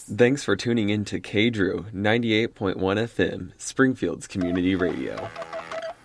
Thanks for tuning in to KDREW 98.1 FM, Springfield's community radio.